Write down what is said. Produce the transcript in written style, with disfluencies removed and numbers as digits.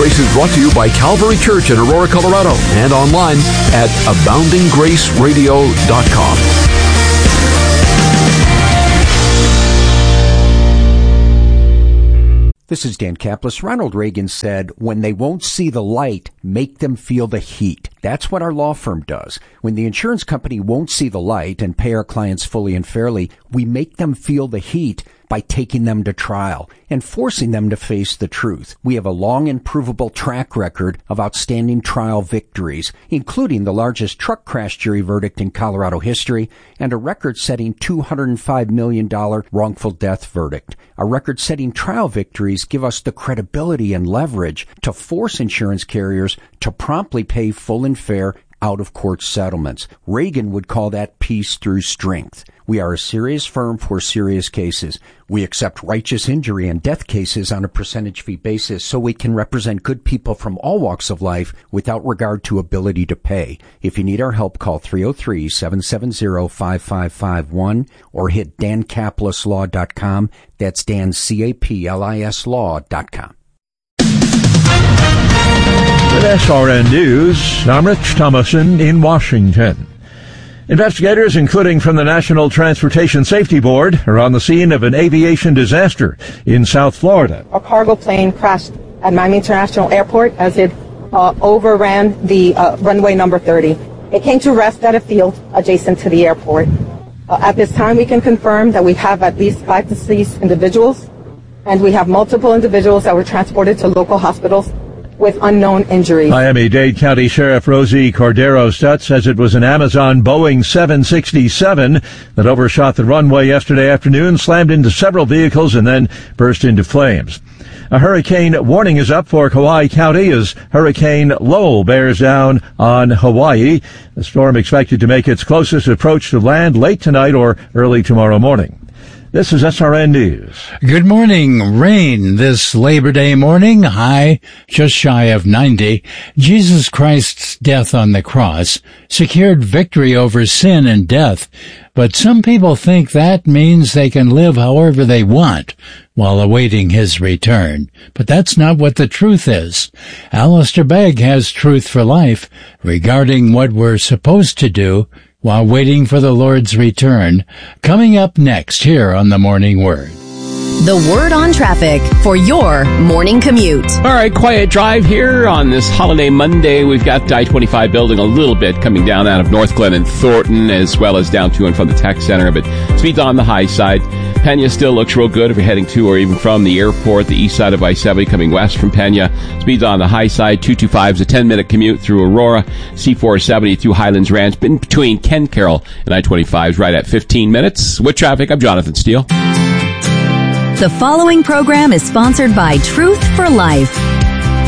Grace is brought to you by Calvary Church in Aurora, Colorado, and online at aboundinggraceradio.com. This is Dan Kaplis. Ronald Reagan said, when they won't see the light, make them feel the heat. That's what our law firm does. When the insurance company won't see the light and pay our clients fully and fairly, we make them feel the heat by taking them to trial and forcing them to face the truth. We have a long and provable track record of outstanding trial victories, including the largest truck crash jury verdict in Colorado history and a record-setting $205 million wrongful death verdict. Our record-setting trial victories give us the credibility and leverage to force insurance carriers to promptly pay full and fair out-of-court settlements. Reagan would call that peace through strength. We are a serious firm for serious cases. We accept righteous injury and death cases on a percentage fee basis so we can represent good people from all walks of life without regard to ability to pay. If you need our help, call 303-770-5551 or hit dancaplislaw.com. That's Dan, C-A-P-L-I-S law.com. With SRN News, I'm Rich Thomason in Washington. Investigators, including from the National Transportation Safety Board, are on the scene of an aviation disaster in South Florida. A cargo plane crashed at Miami International Airport as it overran the runway number 30. It came to rest at a field adjacent to the airport. At this time, we can confirm that we have at least 5 deceased individuals, and we have multiple individuals that were transported to local hospitals with unknown injuries. Miami-Dade County Sheriff Rosie Cordero-Stutz says it was an Amazon Boeing 767 that overshot the runway yesterday afternoon, slammed into several vehicles, and then burst into flames. A hurricane warning is up for Kauai County as Hurricane Lowell bears down on Hawaii. The storm expected to make its closest approach to land late tonight or early tomorrow morning. This is SRN News. Good morning. Rain this Labor Day morning, high just shy of 90. Jesus Christ's death on the cross secured victory over sin and death, but some people think that means they can live however they want while awaiting his return. But that's not what the truth is. Alistair Begg has Truth for Life regarding what we're supposed to do while waiting for the Lord's return, coming up next here on The Morning Word. The Word on Traffic for your morning commute. All right, quiet drive here on this holiday Monday. We've got I-25 building a little bit coming down out of North Glen and Thornton, as well as down to and from the tech center, but speeds on the high side. Pena still looks real good if you're heading to or even from the airport, the east side of I-70 coming west from Pena. Speeds on the high side. 225 is a 10-minute commute through Aurora. C-470 through Highlands Ranch. In between Ken Carroll and I-25 is right at 15 minutes. With traffic, I'm Jonathan Steele. The following program is sponsored by Truth for Life.